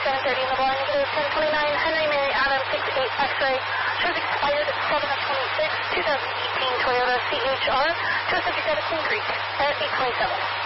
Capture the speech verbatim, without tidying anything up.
seven thirty in the morning, negative ten twenty-nine, Henry Mary Adam six eight X-ray, shows expired seven of twenty-six, twenty eighteen Toyota C H R, shows subject at King Creek at eight twenty-seven.